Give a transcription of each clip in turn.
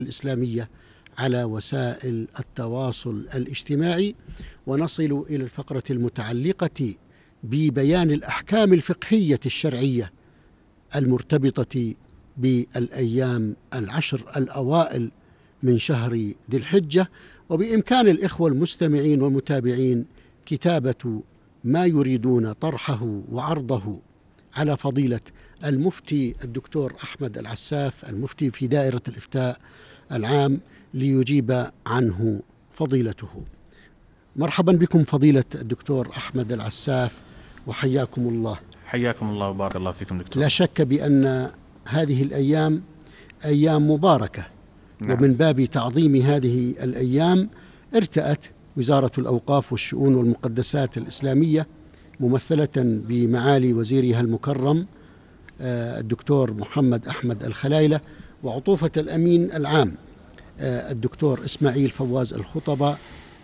الإسلامية على وسائل التواصل الاجتماعي، ونصل إلى الفقرة المتعلقة ببيان الأحكام الفقهية الشرعية المرتبطة بالأيام العشر الأوائل من شهر ذي الحجة. وبإمكان الإخوة المستمعين والمتابعين كتابة ما يريدون طرحه وعرضه على فضيلة المفتي الدكتور أحمد العساف، المفتي في دائرة الإفتاء العام، ليجيب عنه فضيلته. مرحبا بكم فضيلة الدكتور أحمد العساف، وحياكم الله. حياكم الله وبارك الله فيكم دكتور. لا شك بأن هذه الأيام أيام مباركة، ومن باب تعظيم هذه الأيام ارتأت وزارة الأوقاف والشؤون والمقدسات الإسلامية ممثلة بمعالي وزيرها المكرم الدكتور محمد أحمد الخلايلة، وعطوفة الأمين العام الدكتور إسماعيل فواز الخطبة،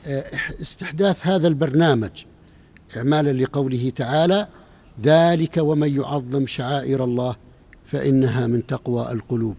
استحداث هذا البرنامج إعمالا لقوله تعالى: ذلك ومن يعظم شعائر الله فإنها من تقوى القلوب.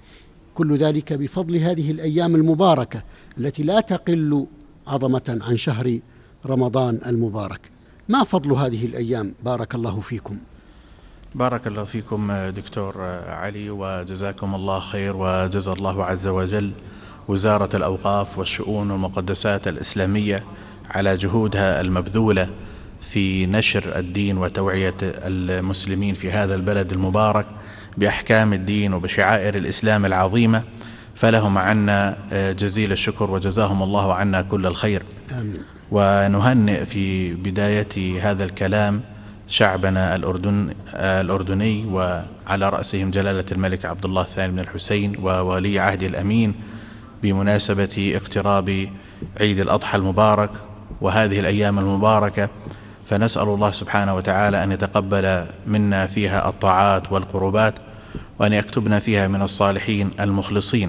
كل ذلك بفضل هذه الأيام المباركة التي لا تقل عظمة عن شهر رمضان المبارك. ما فضل هذه الأيام؟ بارك الله فيكم. بارك الله فيكم دكتور علي، وجزاكم الله خير، وجزا الله عز وجل وزارة الأوقاف والشؤون والمقدسات الإسلامية على جهودها المبذولة في نشر الدين وتوعية المسلمين في هذا البلد المبارك بأحكام الدين وبشعائر الإسلام العظيمة، فلهم عنا جزيل الشكر وجزاهم الله عنا كل الخير. آمين. ونهنئ في بداية هذا الكلام شعبنا الأردني، وعلى رأسهم جلالة الملك عبد الله الثاني بن الحسين وولي عهد الأمين، بمناسبة اقتراب عيد الأضحى المبارك وهذه الأيام المباركة. فنسأل الله سبحانه وتعالى أن يتقبل منا فيها الطاعات والقربات، وأن يكتبنا فيها من الصالحين المخلصين.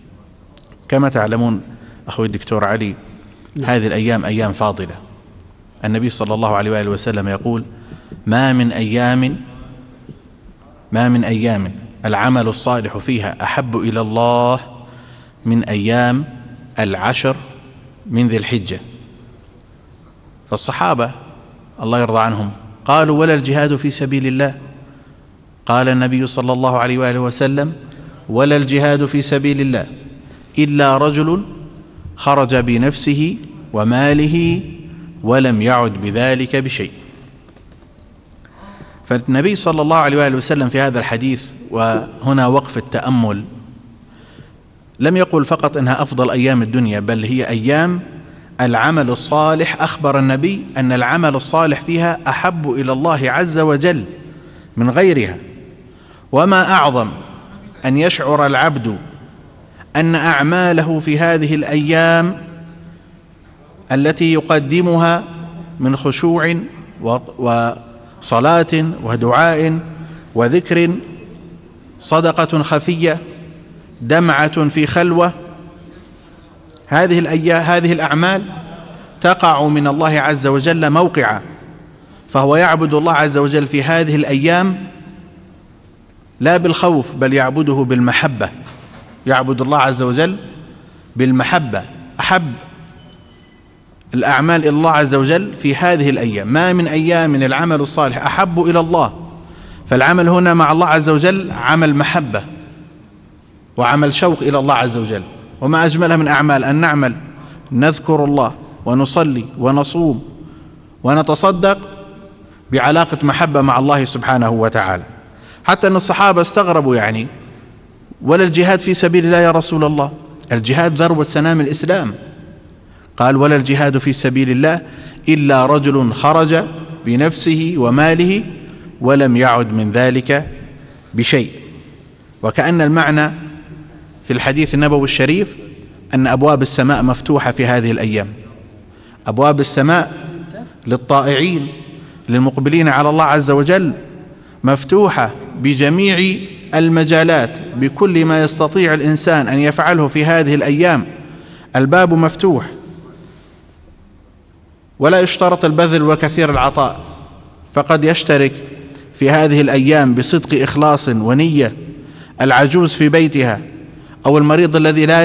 كما تعلمون أخوي الدكتور علي، هذه الأيام أيام فاضلة. النبي صلى الله عليه وآله وسلم يقول: ما من أيام العمل الصالح فيها أحب إلى الله من أيام العشر من ذي الحجة. فالصحابة الله يرضى عنهم قالوا: ولا الجهاد في سبيل الله؟ قال النبي صلى الله عليه وآله وسلم: ولا الجهاد في سبيل الله إلا رجل خرج بنفسه وماله ولم يعد بذلك بشيء. فالنبي صلى الله عليه وآله وسلم في هذا الحديث، وهنا وقف التأمل، لم يقل فقط إنها أفضل أيام الدنيا، بل هي أيام العمل الصالح. أخبر النبي أن العمل الصالح فيها أحب إلى الله عز وجل من غيرها. وما أعظم أن يشعر العبد أن أعماله في هذه الأيام التي يقدمها من خشوع وصلاة ودعاء وذكر، صدقة خفية، دمعة في خلوة، هذه الأعمال تقع من الله عز وجل موقعا. فهو يعبد الله عز وجل في هذه الأيام لا بالخوف، بل يعبده بالمحبة. يعبد الله عز وجل بالمحبة. أحب الأعمال إلى الله عز وجل في هذه الأيام. ما من أيام العمل الصالح أحب إلى الله. فالعمل هنا مع الله عز وجل عمل محبة وعمل شوق إلى الله عز وجل. وما أجملها من أعمال أن نعمل نذكر الله ونصلي ونصوم ونتصدق بعلاقة محبة مع الله سبحانه وتعالى. حتى أن الصحابة استغربوا، يعني ولا الجهاد في سبيل الله يا رسول الله؟ الجهاد ذروة سنام الإسلام. قال: ولا الجهاد في سبيل الله إلا رجل خرج بنفسه وماله ولم يعد من ذلك بشيء. وكأن المعنى في الحديث النبوي الشريف أن أبواب السماء مفتوحة في هذه الأيام. أبواب السماء للطائعين للمقبلين على الله عز وجل مفتوحة بجميع المجالات، بكل ما يستطيع الإنسان أن يفعله في هذه الأيام. الباب مفتوح، ولا يشترط البذل وكثير العطاء، فقد يشترك في هذه الأيام بصدق إخلاص ونية العجوز في بيتها، أو المريض الذي لا